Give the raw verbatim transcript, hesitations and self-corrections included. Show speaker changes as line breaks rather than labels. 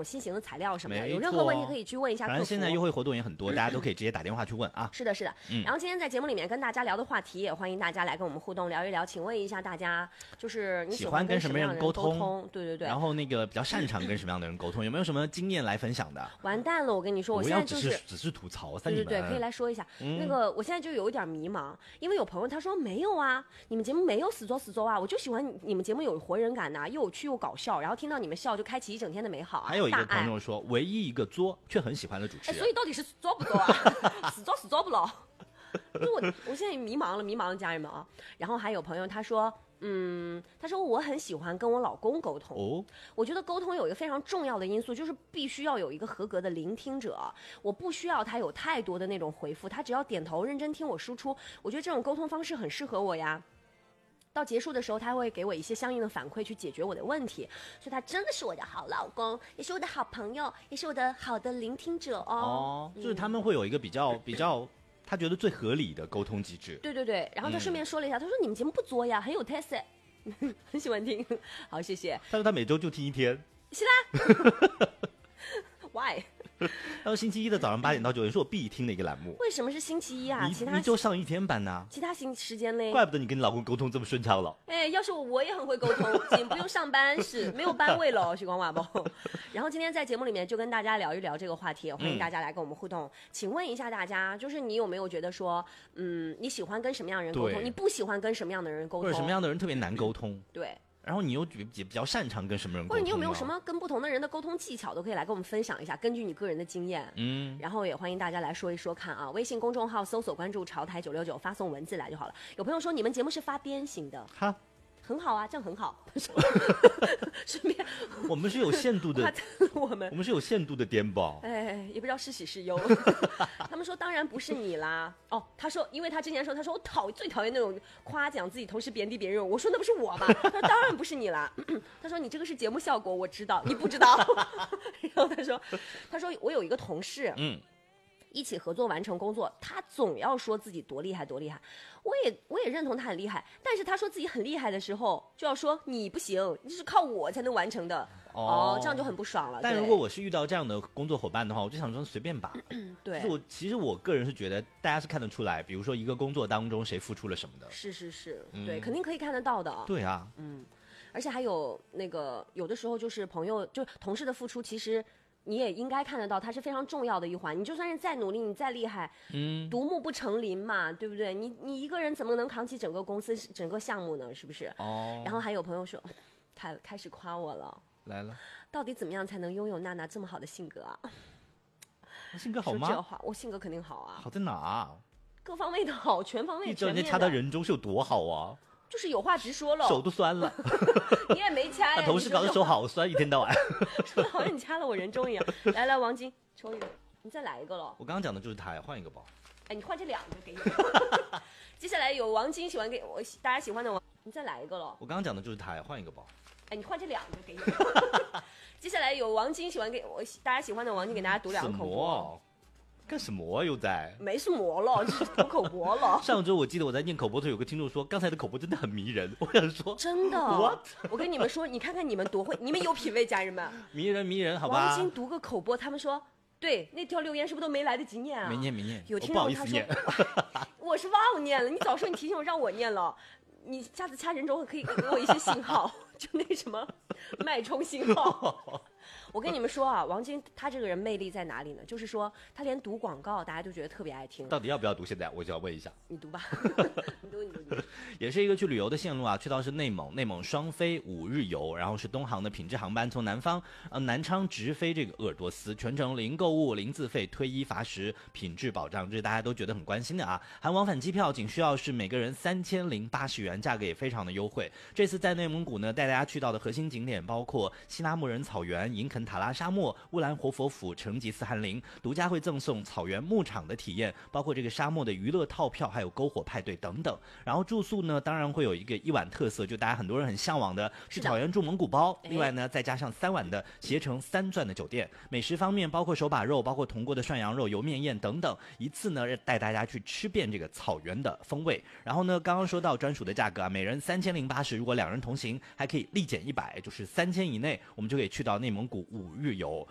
种新型的材料什么的，
有
任何问题可以去问一下客服。
反正现在优惠活动也很多，大家都可以直接打电话去问啊。
是的，是的。嗯、然后今天在节目里面跟大家聊的话题，也欢迎大家来跟我们互动聊一聊。请问一下大家，就是你喜欢跟什么样的人沟通？对对对。
然后那个比较擅长跟什么样的人沟通？有没有什么经验来分享的？
完蛋了，我跟你说，我现在就是
只是只是吐槽，
对对对，可以来说一下。嗯、那个我现在就有一点迷茫，因为有朋友他说没有啊，你们节目没有死作死作啊，我就喜欢你们节目有活人感呐、啊，又有趣又搞笑，然后听到你们笑就开启一整天的美好、啊。
还有一个朋友说，唯一一个作却很喜欢的主持人，
所以到底是作不作啊？死作死作不咯？就我我现在迷茫了，迷茫了，家人们啊。然后还有朋友他说，嗯，他说我很喜欢跟我老公沟通。哦，我觉得沟通有一个非常重要的因素，就是必须要有一个合格的聆听者。我不需要他有太多的那种回复，他只要点头认真听我输出，我觉得这种沟通方式很适合我呀。到结束的时候，他会给我一些相应的反馈去解决我的问题，所以他真的是我的好老公，也是我的好朋友，也是我的好的聆听者哦。
哦，就是他们会有一个比较、嗯、比较。他觉得最合理的沟通机制。
对对对，然后他顺便说了一下，嗯、他说你们节目不作呀，很有特色，很喜欢听。好，谢谢。
他说他每周就听一天。
是啦。Why？
他说星期一的早上八点到九点是我必听的一个栏目。
为什么是星期一啊？
你
其他
你就上一天班呐、啊？
其他星时间嘞？
怪不得你跟你老公沟通这么顺畅了。
哎，要是我我也很会沟通，仅不用上班是没有班位了，许光瓦不。然后今天在节目里面就跟大家聊一聊这个话题，欢迎大家来跟我们互动。嗯、请问一下大家，就是你有没有觉得说，嗯，你喜欢跟什么样的人沟通？你不喜欢跟什么样的人沟通？
或者什么样的人特别难沟通？
对。
然后你又比比较擅长跟什么人沟通？
或者你有没有什么跟不同的人的沟通技巧，都可以来跟我们分享一下，根据你个人的经验。嗯，然后也欢迎大家来说一说看啊。微信公众号搜索关注潮台九六九，发送文字来就好了。有朋友说你们节目是发癫型的，哈，很好啊，这样很好。顺便，
我们是有限度的，
我们
我们是有限度的颠簸。
哎，也不知道是喜是忧。他们说当然不是你啦。哦，他说，因为他之前说，他说我讨最讨厌那种夸奖自己同时贬低别人。我说那不是我吗？他说当然不是你啦。他说你这个是节目效果，我知道，你不知道。然后他说，他说我有一个同事，嗯。一起合作完成工作，他总要说自己多厉害多厉害，我也我也认同他很厉害，但是他说自己很厉害的时候，就要说你不行，你是靠我才能完成的。哦, 哦，这样就很不爽了。
但如果我是遇到这样的工作伙伴的话，我就想说随便吧。
对，
就是我其实我个人是觉得大家是看得出来，比如说一个工作当中谁付出了什么的。
是是是，嗯、对，肯定可以看得到的。
对啊，
嗯，而且还有那个有的时候就是朋友就同事的付出，其实。你也应该看得到，它是非常重要的一环。你就算是再努力，你再厉害，嗯，独木不成林嘛，对不对？你你一个人怎么能扛起整个公司、整个项目呢？是不是？哦。然后还有朋友说，他开始夸我了，
来了。
到底怎么样才能拥有娜娜这么好的性格啊？
我性格好吗？
说这话，我性格肯定好啊。
好在哪？
各方面的好，全方位全面的。
你知道人家掐到人中是有多好啊？
就是有话直说了，
手都酸了。
你也没掐呀。
同事搞得手好酸，一天到晚。
说的好像你掐了我人中一样。来来，王晶抽一个，你再来一个了。
我刚刚讲的就是他呀，换一个吧。
哎，你换这两个给你。接下来有王晶喜欢给我大家喜欢的王，你再来一个了。
我刚刚讲的就是他呀，换一个吧。
哎，你换这两个给你。接下来有王晶喜欢给我大家喜欢的王晶给大家读两个口播。
干什么又在？
没什么了，就是读口播了。
上周我记得我在念口播的时候，有个听众说，刚才的口播真的很迷人。我想说，
真的
？What？
我跟你们说，你看看你们多会，你们有品位，家人们。
迷人迷人，好吧。
王晶读个口播，他们说，对，那条留言是不是都没来得及念啊？
没念没念。
有听众他说，我, 我是忘念了，你早说你提醒我让我念了。你下次掐人中可以给我一些信号，就那什么脉冲信号。我跟你们说啊，王晶他这个人魅力在哪里呢？就是说他连读广告大家都觉得特别爱听。
到底要不要读？现在我就要问一下。
你读吧。你读你读你读。
也是一个去旅游的线路啊，去到是内蒙，内蒙双飞五日游，然后是东航的品质航班，从南方呃南昌直飞这个鄂尔多斯，全程零购物、零自费，推一罚十，品质保障，这是大家都觉得很关心的啊。含往返机票仅需要是每个人三千零八十元，价格也非常的优惠。这次在内蒙古呢，带大家去到的核心景点包括西拉木仁草原、银肯塔拉沙漠、乌兰活佛府、成吉思汗陵，独家会赠送草原牧场的体验，包括这个沙漠的娱乐套票，还有篝火派对等等。然后住宿呢，当然会有一个一晚特色，就大家很多人很向往的去草原住蒙古包，另外呢再加上三晚的携程三钻的酒店。美食方面包括手把肉，包括铜锅的涮羊肉、油面宴等等，一次呢带大家去吃遍这个草原的风味。然后呢刚刚说到专属的价格啊，每人三千零八十，如果两人同行还可以立减一百，就是三千以内我们就可以去到内蒙古五日游。